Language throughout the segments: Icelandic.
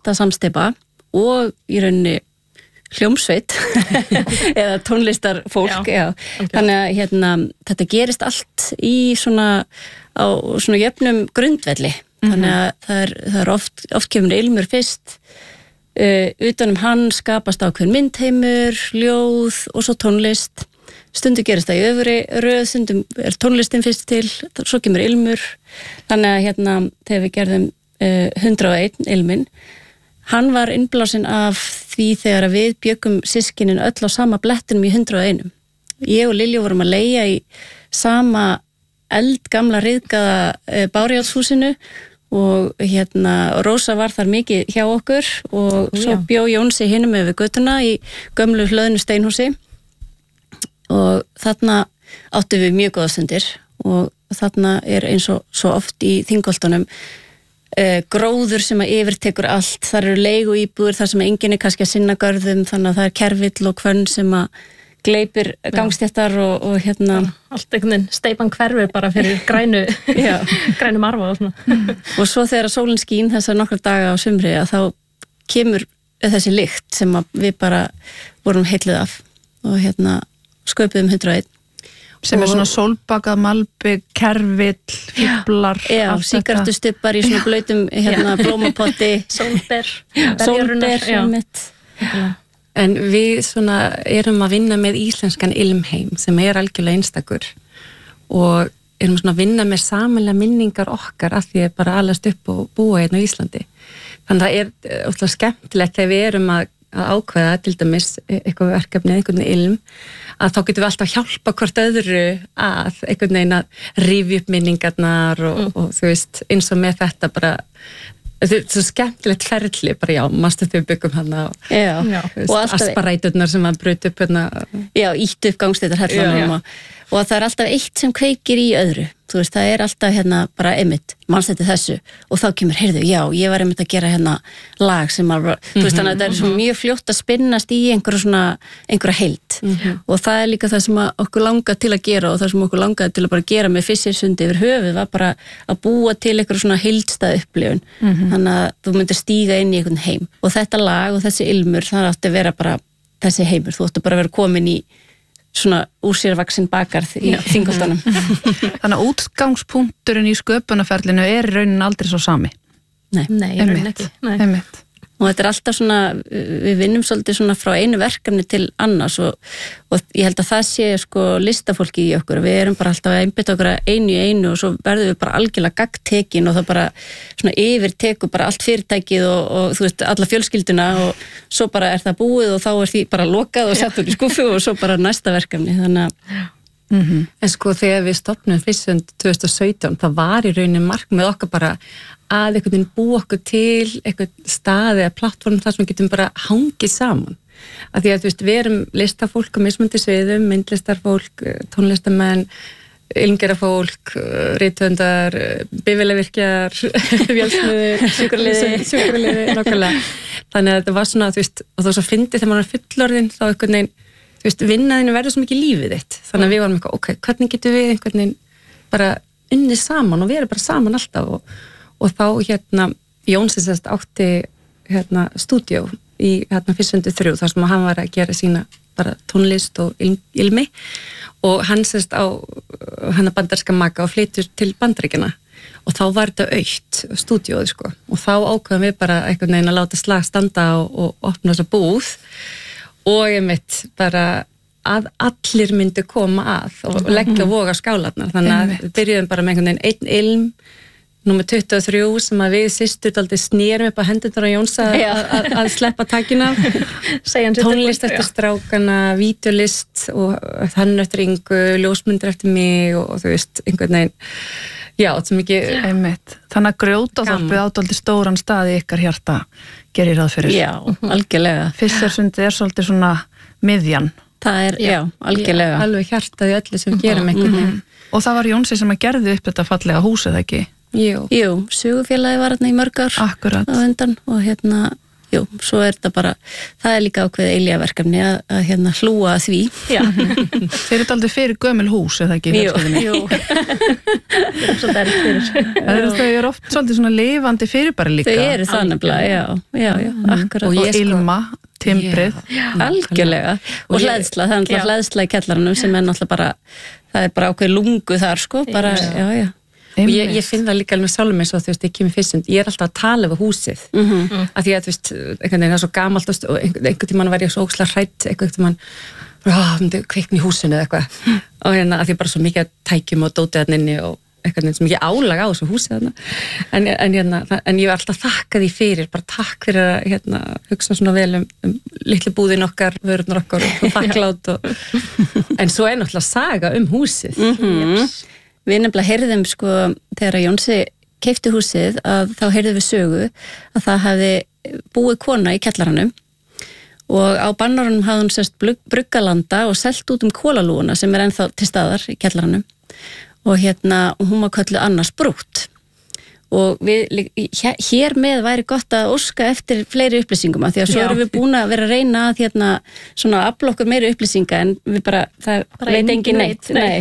besta samsteypa og í rauninni hljómsveit eða tónlistarfólk, já. Þannig að þetta gerist allt í svona á svona jöfnum grundvelli. Þannig að það er oft kemur ilmur fyrst, utanum hann skapast ákveðin myndheimur, ljóð og svo tónlist. Stundum gerist það í öfri röð, stundum er tónlistin fyrst til, svo kemur ilmur. Þannig að þegar við gerðum 101 ilminn, hann var innblásinn af því þegar við bjöggum systkinin öll á sama blettinum í 101. Ég og Lilja vorum að leigja í sama eldgamla ryðgaða Bárjárshúsinu og Rósa var þar mikið hjá okkur og svo bjó Jónsi hinum með við götuna í gömlu hlöðnu steinhúsi og þarna áttum við mjög góða stundir og þarna er eins og svo oft í Þingholtunum gróður sem að yfirtekur allt, þar eru leiguíbúðir þar sem enginn er kannski að sinna görðum, þannig að það er kerfill og hvönn sem að gleipir gangstéttar og allt einhvern veginn steypan hverfur bara fyrir grænu marfa og svona. Og svo þegar sólin skín þessar nokkra daga á sumri að þá kemur þessi lykt sem að við bara vorum heilluð af og sköpuðum 101. Sem er svona sólbakað, malbygg, kervill, fíblar. Já, sígartustubbar í svona blautum blómapotti. Sólber, mitt. En við svona erum að vinna með íslenskan ilmheim sem er algjörlega einstakur og erum svona að vinna með sameiginlega minningar okkar af því að bara alast upp og búa hérna á Íslandi. Þannig að það er ótrúlega skemmtilegt þegar við erum að ákveða til dæmis eitthvað verkefni, einhvern ilm, að þá getum við alltaf hjálpa hvort öðru að einhvern veginn að rifja upp minningarnar og þú veist, eins og með þetta bara, þetta er svo skemmtilegt ferli, bara mástu þegar við byggum hana og asparæturnar sem að bruti upp hérna. Já, ítt upp gangstéttar hellanum og það er alltaf eitt sem kveikir í öðru. Þú veist, það er alltaf bara einmitt, mannsætti þessu og þá kemur, heyrðu, já, ég var einmitt að gera lag sem að, þú veist, þannig að það er svo mjög fljótt að spinnast í einhverja heild og það er líka það sem okkur langaði til að gera og það sem okkur langaði til að bara gera með Fischersundi yfir höfuð var bara að búa til einhverja svona heildstæð upplifun þannig að þú myndir stíga inn í einhvern heim og þetta lag og þessi ilmur, það átti að vera bara þessi heimur, þú átti bara að vera komin í svona úr sér vaksin bakarð í Þingholtunum. Þannig að útgangspunkturinn í sköpunarferlinu er í raunin aldrei svo sami. Nei, í raunin ekki. Einmitt. Og þetta er alltaf svona, við vinnum svolítið svona frá einu verkefni til annars og ég held að það sé listafólki í okkur. Við erum bara alltaf að einbytta okkur einu í einu og svo verðum við bara algjörlega gagntekin og það bara svona yfirtekur bara allt fyrirtækið og þú veist, alla fjölskylduna og svo bara er það búið og þá er því bara lokað og sett úr í skúffu og svo bara næsta verkefni. Þannig að En þegar við stofnum Fischersundi 2017, það var í rauninni markmið okkar bara að einhvern veginn búa okkur til einhvern staði eða plattform þar sem við getum bara hangið saman. Af því að þú veist, við erum listafólk á mismunandi sviðum, myndlistarfólk, tónlistamenn, ilmgerðarfólk, rithöndar, bifvélavirkjar, vélsmiðir, sjúkraliði, nákvæmlega. Þannig að þetta var svona, þú veist, og þá svo fyndið þegar maður er fullorðinn, þá einhvern veginn þú veist, vinnaðinu verður svo mikið lífið þitt. Þannig að við varum eitthvað, ok, hvernig getum við einhvern veginn bara unnið saman og verið bara saman alltaf og þá Jónsi sérst átti stúdíó í Fischersundi 3 þar sem hann var að gera sína bara tónlist og ilmi og hann sérst á bandarska maka og flytur til Bandaríkjanna og þá var þetta autt stúdíóð og þá ákveðum við bara einhvern veginn að láta slag standa og opna þessa búð og ég mitt bara að allir myndi koma að og leggja voga skálarnar. Þannig að við byrjuðum bara með einhvern veginn einn ilm, númer 23 sem að við systur dálítið snérum upp á hendurnar á Jónsa að sleppa takina. Tónlist eftir strákana, vídeolist og þann eftir Ingu, ljósmyndir eftir mig og þú veist, einhvern veginn. Já, þetta er mikið einmitt. Þannig að Grjótaþorpið á dálítið stóran stað í ykkar hjarta gerir það fyrir. Já, algjörlega. Fischersundi er svolítið svona miðjan. Það er, já, algjörlega. Alveg hjartað í öllu sem við gerum einhvern veginn. Og það var Jónsi sem að gerði upp þetta fallega hús, eða ekki? Jú, Sugufélagi var hérna í mörg ár. Akkurat. Á undan og jú, svo þetta bara, það líka ákveðið eilífverkefni að hérna hlúa að því. Já. Þeir eru aldrei fyrir gömul hús, eða ekki? Jú. Það er oft svolítið svona lifandi fyrirbæri líka. Þau eru það nefnilega, já, akkurat. Og ilma, timbrið. Algjörlega. Og hleðsla, það er náttúrulega hleðsla í kjallaranum sem er náttúrulega bara, það er bara ákveðið lungu þar, sko, bara, já. Og ég finn það líka alveg sjálfum eins og þú veist, ég kemur fyrst, ég er alltaf að tala við húsið af því að þú veist, einhvern veginn það er svo gamalt og einhvern tímann var ég svo ókslega hrædd einhvern tímann, kveikni í húsinu eða eitthvað og hérna að því bara svo mikið tækjum og dótið þarna inni og einhvern veginn sem ekki álag á þessu húsið þarna en ég var alltaf þakkað því fyrir, bara takk fyrir að hérna, hugsa svona vel litlu búðin okkar, vörurnar okkar og þakklátt en svo er náttúrulega saga húsið Við nefnilega heyrðum sko þegar Jónsi keypti húsið að þá heyrðum við sögu að það hefði búið kona í kjallaranum og á Bannarunum hafði hún sérst bruggalanda og selt út kólalúuna sem er ennþá til staðar í kjallaranum og hún var kölluð Annars Brútt og hér með væri gott að óska eftir fleiri upplýsingum af því að svo erum við búin að vera að reyna að svona afla okkur meiri upplýsinga en við bara veit engin neitt. Nei.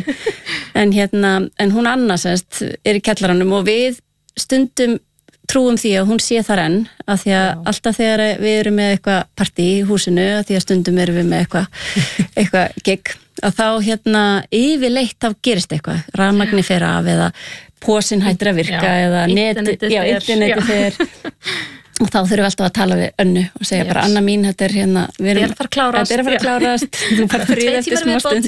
En hún Anna sérst er í kjallaranum og við stundum trúum því að hún sé þar enn af því að alltaf þegar við erum með eitthvað partí í húsinu af því að stundum erum við með eitthvað gig að þá yfirleitt þá gerist eitthvað, rafmagni fer af eða pósinn hættir að virka eða internetið fer og þá þurfum við alltaf að tala við Önnu og segja bara Anna mín, þetta er þetta er að fara að klárast þú bara frið eftir smá stund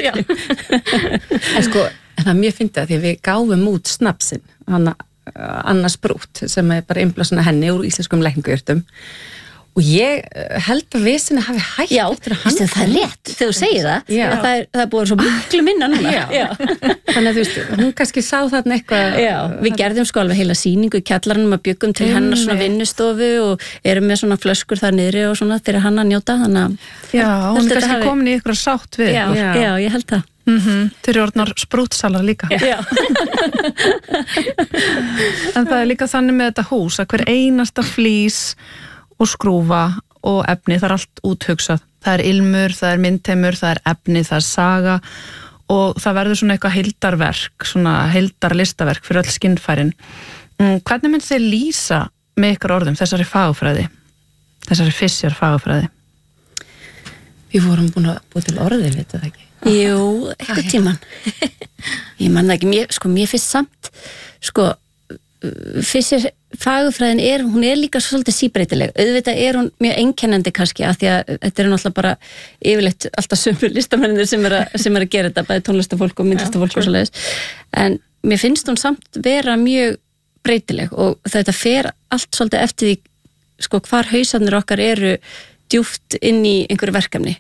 en sko, það er mjög fyndið að því að við gáfum út snapsinn, Annars Brútt sem er bara innblásuna henni úr íslenskum lækningajurtum og ég held að vesinni hafi hægt eftir að hann það er rétt, þegar þú segir það það er búið svo miklu minna núna þannig að þú veist, hún kannski sá þarna eitthvað við gerðum sko alveg heila sýningu í kjallaranum að byggum til hennar svona vinnustofu og erum með svona flöskur þar niðri og svona fyrir hann að njóta þannig að hún er kannski komin í ykkur sátt við já, ég held það Þeir eru orðnar sprútsalar líka en það er líka þannig með þetta hús að hver einasta flís og skrúfa og efni, það er allt úthugsað. Það er ilmur, það er myndheimur, það er efni, það er saga og það verður svona eitthvað heildarverk, svona heildarlistaverk fyrir öll skinnfærin. Hvernig myndi þið lýsa með ykkur orðum þessari fagfræði, þessari Fischer fagfræði? Við vorum búin að búið til orðið, veitu það ekki? Jú, eitthvað tíman. Ég man það ekki, mér finnst samt, Fischer fagfræðin hún er líka svolítið síbreytileg auðvitað er hún mjög einkennandi kannski af því að þetta er náttúrulega bara yfirleitt alltaf sömur listamennir sem er að gera þetta bæði tónlistafólk og myndlistafólk og svoleiðis en mér finnst hún samt vera mjög breytileg og þetta fer allt svolítið eftir því hvar hausarnir okkar eru djúpt inn í einhverju verkefni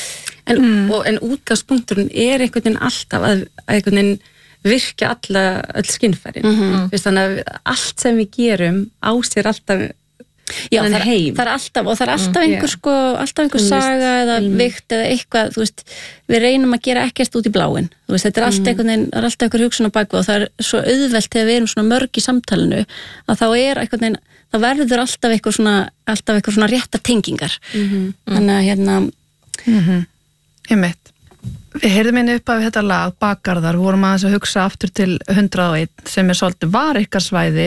en útgangspunkturinn er einhvern veginn alltaf að einhvern veginn virka öll skinnfærin þannig að allt sem við gerum á sér alltaf heim það er alltaf einhver saga eða vikt eða eitthvað við reynum að gera ekkert út í bláin þetta er allt einhver hugsun á bakvið og það er svo auðvelt þegar við erum svona mörg í samtalinu að þá er það verður alltaf eitthvað svona réttar tengingar þannig að Einmitt. Við heyrðum inn upp af þetta lag Bakgarðar, vorum aðeins að hugsa aftur til 101 sem er svolítið var ykkar svæði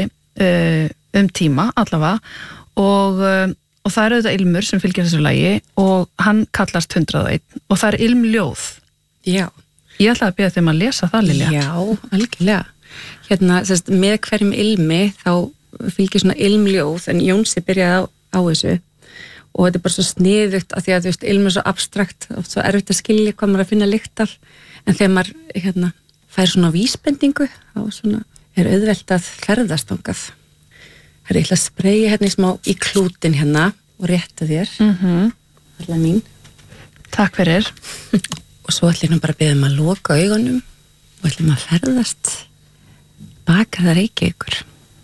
tíma allavega og það er auðvitað ilmur sem fylgir þessu lagi og hann kallast 101 og það er ilmljóð. Já. Ég ætlaði að biðja þeim að lesa það, Lilja. Já, algjörlega. Með hverjum ilmi þá fylgir svona ilmljóð en Jónsi byrjaði á þessu og þetta er bara svo sniðugt af því að þú veist, ilm er svo abstrakt og svo erfitt að skilja hvað maður að finna lyktar en þegar maður fær svona vísbendingu þá svona er auðvelt að ferðast þangað. Það er eitthvað að spreyja í smá í klútin og rétta þér allar mín. Takk fyrir. Og svo ætlum bara að biðja að loka augunum og ætlum að ferðast Bakgarðar Reykjavíkur.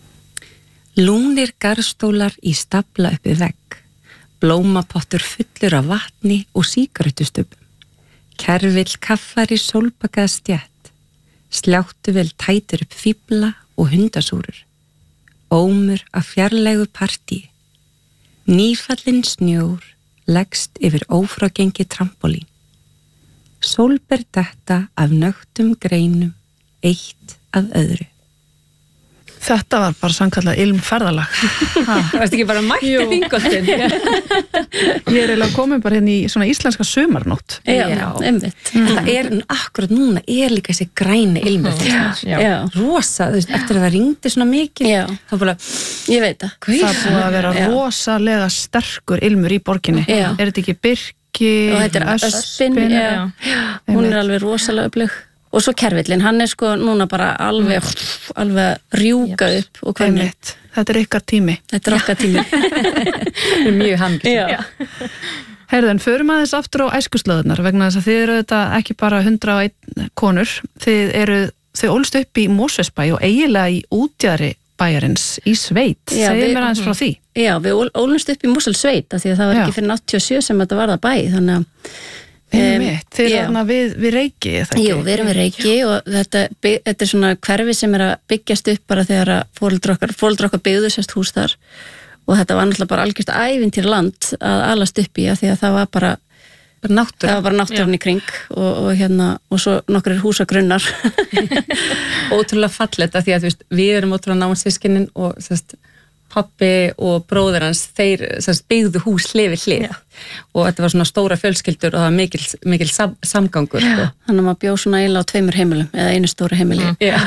Lúnir garðstólar í stafla uppi vegg blómapottur fullur af vatni og sígarettustöpum. Kervill kaffar í sólbakaða stjætt. Sláttuvel tætir upp fíbla og hundasúrur. Ómur af fjarlægu partíi. Nýfallinn snjór leggst yfir ófrágengi trampolín. Sólber detta af nögtum greinum, eitt að öðru. Þetta var bara sannkallað ilmferðalag. Það varst ekki bara mætti Þingoltin. Ég eiginlega komin bara hérna í svona íslenska sumarnótt. Já, einmitt. Það akkurat núna líka þessi græni ilmur. Rosa, þú veist, eftir að það ringdi svona mikið. Það bara, ég veit það. Það búið að vera rosalega sterkur ilmur í borginni. Er þetta ekki birki? Og þetta öspin. Hún alveg rosalega öflug. Og svo kerfillin, hann sko núna bara alveg rjúka upp og hvernig. Þetta ykkar tími. Þetta okkar tími. Það mjög hamingjusamur. Heyrðu, en förum aðeins aftur á æskuslóðurnar vegna þess að þið eru þetta ekki bara 101 konur. Þið ólst upp í Mosfellsbæ og eiginlega í útjaðri bæjarins í sveit. Segðu mér aðeins frá því. Já, við ólumst upp í Mosfellssveit af því að það var ekki fyrir 87 sem þetta var það bæ, þannig að Þið eru við Reyki, eða ekki? Jú, við erum við Reyki og þetta svona hverfi sem að byggjast upp bara þegar foreldrar okkar byggðu sérst hús þar og þetta var náttúrulega bara algjört ævintýraland að alast upp í af því að það var bara náttúran í kring og svo nokkrir húsagrunnar. Ótrúlega fallegt af því að við erum ótrúlega náin systkinin og sérst pappi og bróðir hans, þeir byggðu hús hlið við hlið og þetta var svona stóra fjölskyldur og það var mikil samgangur. Þannig að maður bjó svona eiginlega á 2 heimilum eða einu stóra heimili.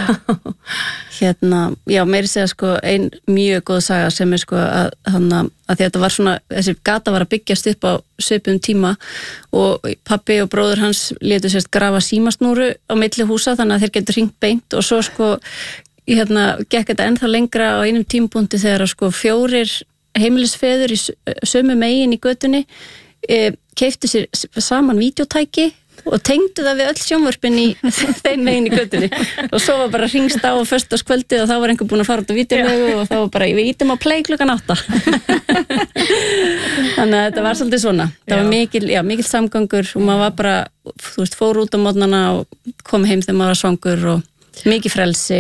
Meiri segja sko ein mjög góð saga sem sko að því þetta var svona, þessi gata var að byggjast upp á svipum tíma og pappi og bróðir hans létu sérst grafa símasnúru á milli húsa þannig að þeir getur hringt beint og svo sko gekk þetta ennþá lengra á einum tímapunkti þegar sko 4 heimilisfeður í sömu megin í götunni keyptu sér saman vídeótæki og tengdu það við öll sjónvörpin í þeim megin í götunni og svo var bara hringst á föstudagskvöldið og þá var einhver búinn að fara út á vídeólegu og þá var bara við ítum á play klukkan 8. Þannig að þetta var svolítið svona. Það var mikil samgangur og maður var bara, fór út á mótnana og kom heim þegar maður var svangur og mikið frelsi.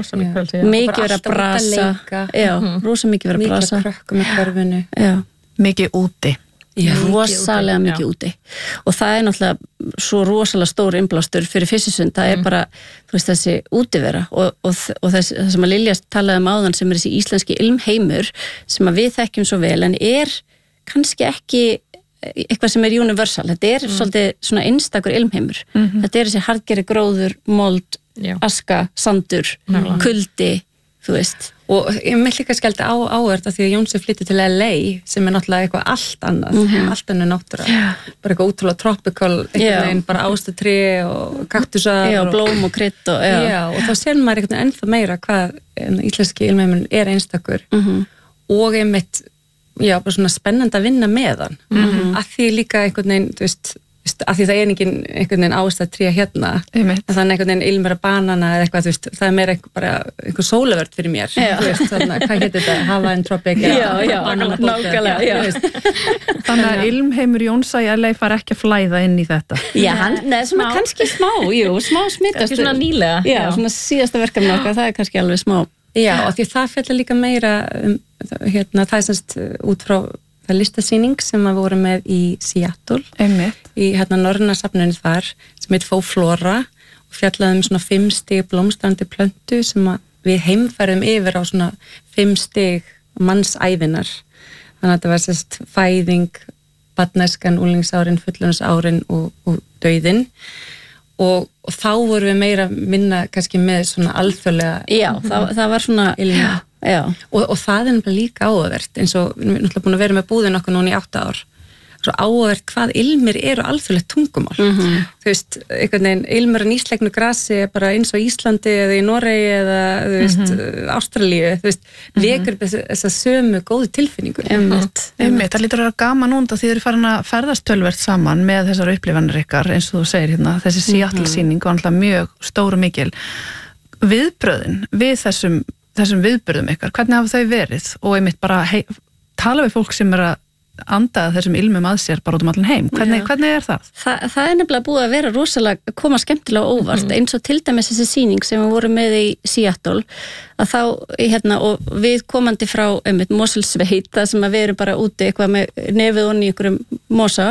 Mikið verið að brasa rosa mikið verið að brasa mikið krökkum í hverfinu mikið úti rosalega mikið úti og það náttúrulega svo rosalega stór innblástur fyrir Fiskisund, það bara þessi útivera og það sem að Lilja talaði áðan sem þessi íslenski ilmheimur sem að við þekkjum svo vel en kannski ekki eitthvað sem universal, þetta svolítið svona einstakur ilmheimur, þetta þessi harðgeri gróður, mold aska, sandur, kuldi þú veist. Og ég með líka skældi áverð að því að Jónsi flytti til LA sem náttúrulega eitthvað allt annað allt annað náttúra, bara eitthvað ótrúlega tropical, einhvern veginn bara ástatré og kaktusar og blóm og krydd og þá sér maður einhvern veginn ennþá meira hvað íslenski ilmheimurinn einstakur og einmitt bara svona spennandi að vinna með hann að því líka einhvern veginn, þú veist af því það engin einhvern veginn ástæð hérna en þannig einhvern veginn ilmur að banana eða eitthvað, þú veist, það meira bara einhver sólavörd fyrir mér, þú veist, þannig hvað getur þetta, hafa en tropic nákvæmlega þannig að ilmheimur Jónsa í LA far ekki að flæða inn í þetta svona kannski smá smittast kannski svona nýlega svona síðasta verkefni okkar, það kannski alveg smá og því það fjallar líka meira það semst út frá það listasýning sem við vorum með í Seattle í Norræna safninu þar sem heit Flóra og fjallaðum svona 5 stig blómstrandi plöntu sem við heimferðum yfir á svona 5 stig mannsævinar þannig að þetta var sérst fæðing, barnæskan, unglingsárin, fullorðinsárin og dauðinn og þá vorum við meira minna kannski með svona alþjóðlega það var svona ilmi og það er líka áhugavert eins og við erum náttúrulega búin að vera með búðin okkur núna í 8 ár svo áhugavert hvað ilmir eru alþjóðlegt tungumál þú veist, einhvern veginn ilmur að nýslegnu grasi er bara eins og Íslandi eða í Noregi eða þú veist, Ástralíu þú veist, vekur þessa sömu góðu tilfinningu það lítur að vera gaman núna því þið eru farin að ferðast tölvert saman með þessar upplifanir ykkar eins og þú segir hérna, þessi Seattle sýning var alltaf mjög stór og mikil viðbröðin við þessum viðburðum ykkar, hvernig hafa þau verið og einmitt bara tala við fólk sem andað þessum ilmum að sér bara út allan heim. Hvernig það? Það nefnilega búið að vera rosalega koma skemmtilega óvart, eins og til dæmis þessi sýning sem við vorum með í Seattle, að þá, og við komandi frá Moselsveit, það sem að við erum bara úti eitthvað með nefið onni í einhverjum mosa,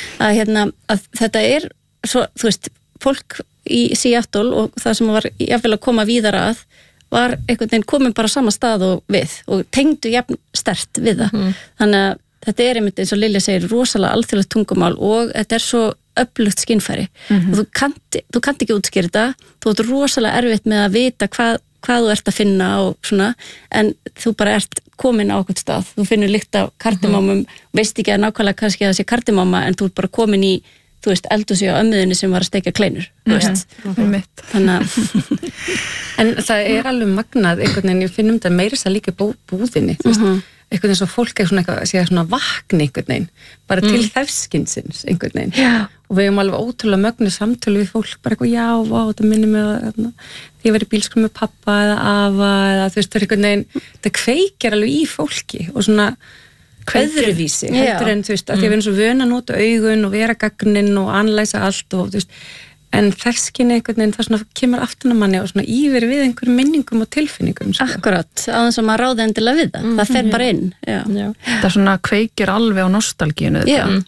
að þetta svo, þú veist, fólk í Seattle og það sem var jafnvel að koma víðar að, var einhvern veginn komin bara á sama stað og tengdu jafn sterkt við það. Þannig að þetta einmitt eins og Lilja segir rosalega alþjóðlegt tungumál og þetta svo öflugt skynfæri og þú kannt ekki útskýra þetta, þú ert rosalega erfitt með að vita hvað þú ert að finna og svona, en þú bara ert komin á okkur stað, þú finnur lykt af kardimámum, veist ekki að nákvæmlega kannski að það sé kardimáma, en þú ert bara komin í þú veist, eldhúsi á ömmuðinni sem var að steikja kleinur, þú veist. Þannig en það alveg magnað, einhvern veginn, ég finnum þetta meira sér líka búðinni, þú veist, einhvern veginn svo fólk sé svona vakni einhvern veginn, bara til þefskinsins einhvern veginn. Já. Og við alveg ótrúlega mögnu samtölu við fólk, bara eitthvað, já, vá, þetta minnir mig að því að vera í bílskrum með pappa eða afa, eða þú veist, það einhvern veginn, það kveikjar alveg í fólki og svona öðruvísi, heldur en þú veist, að því að við erum svo vön að nota augun og vera gagninn og analæsa allt og þú veist, en þesskinni einhvern veginn, það svona kemur aftan á manni og svona yfir við einhverjum minningum og tilfinningum. Sko. Akkurat, aðeins að maður ráði endilega við það fer bara inn. Já. Það svona kveikir alveg á nostalgínu.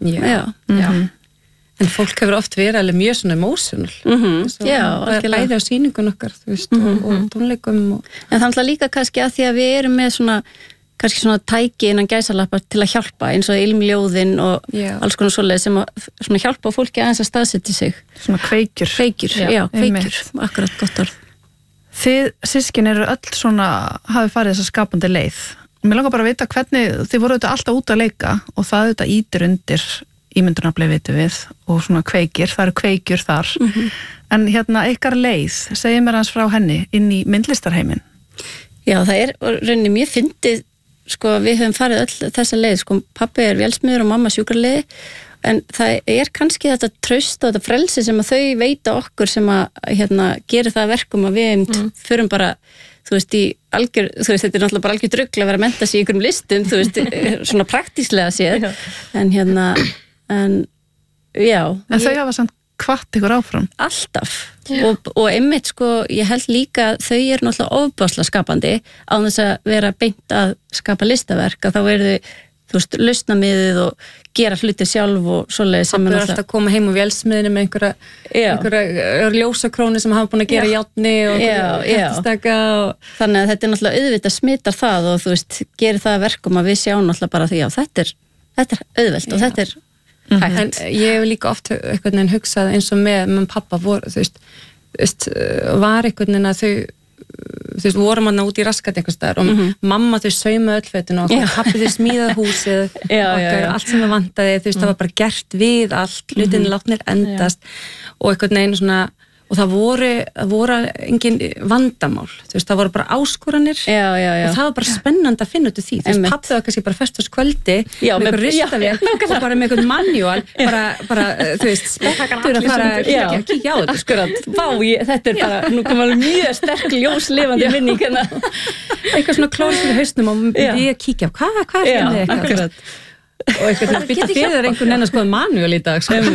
Já. En fólk hefur oft verið alveg mjög svona emotional. Já, bæði á sýningun okkar, þú veist, og tónleikum. En það er líka kannski að því að við erum með svona kannski svona tæki innan gæsalappa til að hjálpa eins og ilmljóðin og alls konar svoleið sem að hjálpa fólki aðeins að staðsetja sig. Svona kveikjur. Kveikjur, akkurat gott orð. Þið systkin eru öll svona, hafi farið þessa skapandi leið. Og mér langar bara að vita hvernig, þið voru auðvitað alltaf út að leika og það auðvitað ítir undir ímyndunarafli vitum við og svona kveikjur, það eru kveikjur þar. En ykkar leið, segið mér aðeins frá henni inn í myndlistarheiminn. Já, það rauninni mjög fyndið. Sko, við höfum farið öll þessa leið, sko, pappi vélsmiður og mamma sjúkraliði, en það kannski þetta traust og þetta frelsi sem að þau veita okkur sem að gera það verkum að við förum bara, þú veist, þetta náttúrulega bara algjör drugl að vera að mennta sig í einhverjum listum, þú veist, svona praktíslega séð, en þau hafa samt hvatt ykkur áfram? Alltaf. Og einmitt sko, ég held líka að þau eru náttúrulega ofboðslega skapandi á þess að vera beint að skapa listaverk, að þá þau, þú veist, lausnamiðið og gera hluti sjálf og svoleiðis sem er alltaf að koma heim úr vélsmiðinu með einhverja ljósakrónu sem hafa búin að gera járni og hættistaka og þannig að þetta er náttúrulega auðvitað smittar það og þú veist, gerir það verkum að við sjáum náttúrulega bara því að þetta er auðvelt og þetta er hægt. En ég hef líka oft einhvern veginn hugsað eins og með pappa voru, þú veist, var einhvern veginn að þau vorum hann út í raskat einhvers staðar og mamma þau saumaði öll fötin og pappi þau smíðaði húsið og allt sem það vantaði, þú veist, það var bara gert við allt, hlutinni látnir endast og einhvern veginn svona og það voru engin vandamál, þú veist, það voru bara áskoranir og það var bara spennandi að finna út úr því, þú veist, pappi var kannski bara föstuskvöldi með eitthvað ristavél og bara með eitthvað manual, bara þú veist, spettur að fara að kíkja á þetta. Akkurat, þetta bara, nú kom alveg mjög sterk ljóslifandi minning eitthvað svona klór fyrir hausnum og við að kíkja á, hvað er þetta eitthvað? Og eitthvað bytta fyrir einhvern enn að skoða manual í dag, sko.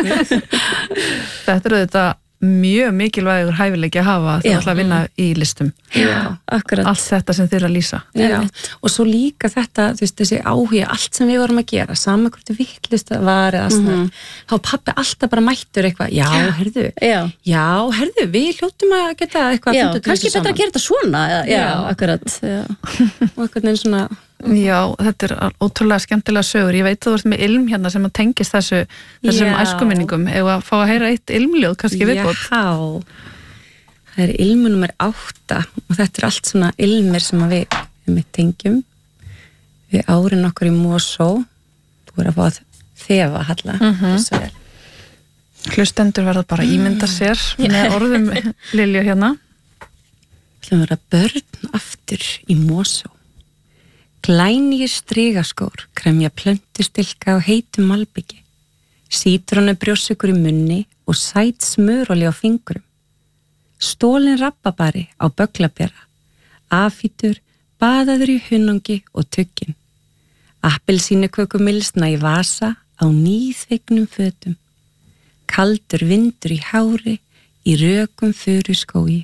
Þetta þetta mjög mikilvægur hæfileiki að hafa þegar ætla að vinna í listum. Akkurat. Allt þetta sem þið eru að lýsa. Og svo líka þetta, þú veist, þessi áhuga, allt sem við vorum að gera, sama hvort við vittlust að var eða snart, þá pappi alltaf bara mættur eitthvað, herðu, við hljóttum að geta eitthvað að funda kannski betra að gera þetta svona, akkurat. Og eitthvað neins svona Já, þetta er ótrúlega skemmtilega sögur. Ég veit að þú ert með ilm hérna sem að tengist þessum æskuminningum. Eða að fá að heyra eitt ilmljóð, kannski viðbót. Það er ilmu númer 8 og þetta er allt svona ilmir sem við tengjum. Við árin okkur í Mosó. Þú voru að fá að þefa, Halla. Hlustendur verða bara að ímynda sér með orðum Lilju hérna. Það verða börn aftur í Mosó. Glænýr strigaskór kremja plöntustilka og heitum malbyggi, sítrónu brjósugur í munni og sæt smurolí á fingurum, stólin rabbabari á böglabera, afítur, baðaður í hunangi og tuggin, Appelsínukökumylsna í vasa á nýþvegnum fötum. Kaldur vindur í hári, í rökum fyrir skógi.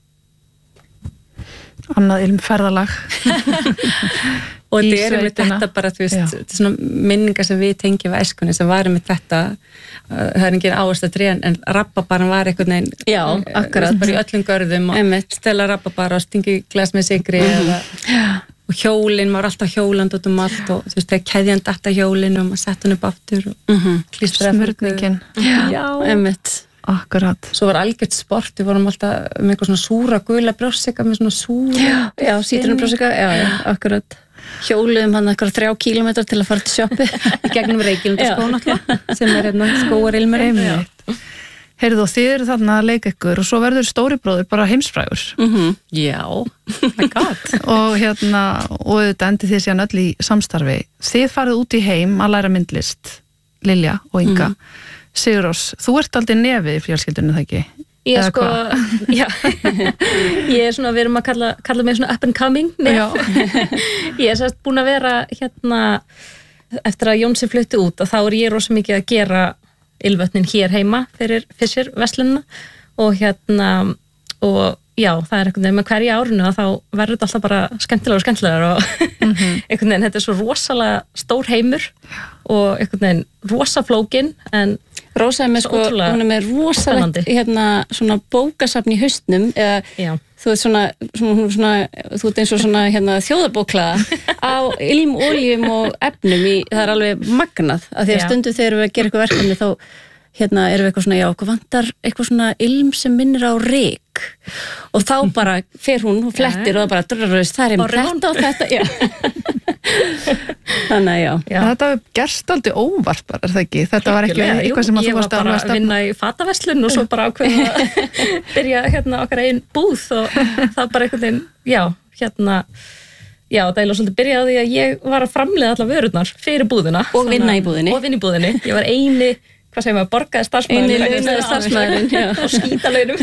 Annað ilmferðalag. Og þetta með þetta bara, þú veist, svona minningar sem við tengjum við æskunni sem varum með þetta, það engin áherslu að trén, en rababaran var einhvern veginn, já, akkurat, bara í öllum görðum og stela rababara og stingi glas með sigri og hjólinn, maður var alltaf hjóland út allt og þú veist, þegar keðjan datta hjólinn og maður sett hún upp aftur og klístraði smurningin. Já, einmitt. Akkurat. Svo var algjört sport, við vorum alltaf með eitthvað svona súra gula brjósika með svona súra. Já, sítrónubrjósika, já, akkurat. Hjóluðum hann eitthvað 3 kílómetra til að fara til sjoppu. Í gegnum Reykjavíkurskóna alltaf, sem hérna skóarilmurinn. Heyrðu og þið eru þarna að leika ykkur og svo verður stóri bróðir bara heimsfrægur. Já, my god. Og og þetta endi þið síðan öll í samstarfi. Þið farið út í heim að læra myndlist, Lilja og Inga. Sigurrós, þú ert aldrei nefið í fjölskyldunni, það ekki? Ég sko, já, ég svona, við erum að kalla mig svona up and coming nef. Ég sérst búin að vera eftir að Jónsi flutti út og þá ég rosa mikið að gera ylvötnin hér heima fyrir Fischer verslunina og og já, það einhvern veginn með hverja árinu að þá verður þetta alltaf bara skemmtilegar og einhvern veginn, þetta svo rosalega stór heimur og einhvern veginn rosa flókin en Rósa er með sko, hún er með rosalegt svona bókasafn í haustnum eða þú veist þú ert eins og svona þjóðarbóklaða á ilm, oljum og efnum það er alveg magnað af því að stundum þegar við gerum eitthvað verkefni þá erum við eitthvað svona, okkur vantar eitthvað svona ilm sem minnir á ryk og þá bara fer hún og flettir og það bara dröðröðist, það er þetta og þetta, þannig að já. Þetta hefur gerst aldrei óvart bara, er það ekki? Þetta var ekki eitthvað sem að þú varst að vinna. Ég var bara að vinna í fataverslun og svo bara ákveða að byrja okkar einn búð og það bara einhvern veginn, já, það er svolítið byrjað á því að ég var að framleiða alla vörurnar fyrir búðina. Og vinna í búðinni. Ég var eini hvað segir maður, borgaði starfsmæðurinn og skítalaunum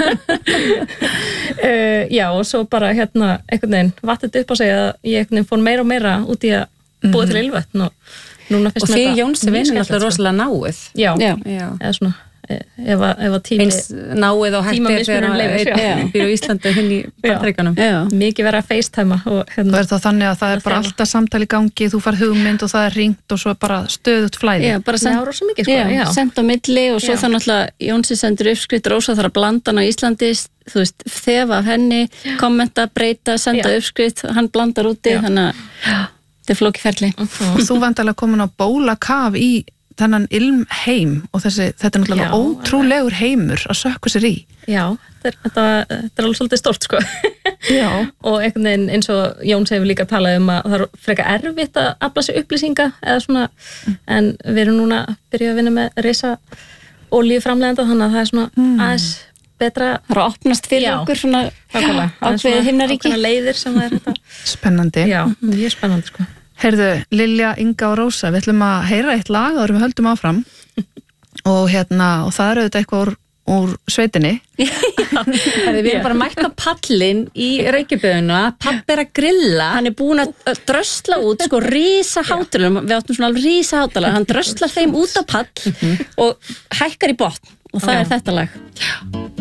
já og svo bara einhvern veginn vattið upp á sig að ég einhvern veginn fór meira og meira út í að búa til ylvötn og núna fyrst og því Jónsi vinnur alltaf rosalega náið já, eða svona ef að tími eins náið og hættir þegar býr á Íslandi hinn í Bandaríkjunum mikið verið að FaceTime og það er þá þannig að það er bara alltaf samtali í gangi þú fær hugmynd og það er hringt og svo er bara stöðut flæði bara senda á milli og svo þannig alltaf Jónsi sendur uppskrift Rósa þarf að blanda hann á Íslandi þú veist, þefa af henni kommenta, breyta, senda uppskrift hann blandar úti þannig að þetta er flókið ferli og þú vantarlega komin á bólakaf í þennan ilmheim og þetta er náttúrulega ótrúlegur heimur að sökka sér í. Já, þetta er alveg svolítið stórt sko. Já. Og einhvern veginn eins og Jóns hefur líka talað að það er frekar erfitt að afla sér upplýsinga eða svona, en við erum núna að byrja að vinna með risa olíuframleiðanda þannig að það er svona aðeins betra. Það er að opnast fyrir okkur svona ákveðið himnaríki. Ákveðna leiðir sem það er þetta. Spennandi. Já, mjög spennandi sko. Heyrðu, Lilja, Inga og Rósa, við ætlum að heyra eitt lag áður við höldum áfram og það er auðvitað eitthvað úr sveitinni. Við erum bara mætt á pallin í Reykjavíkuna, pabbi er að grilla. Hann er búinn að drösla út sko rísa hátalara, við áttum svona alveg rísa hátalara, hann dröslar þeim út á pall og hækkar í botn og það er þetta lag.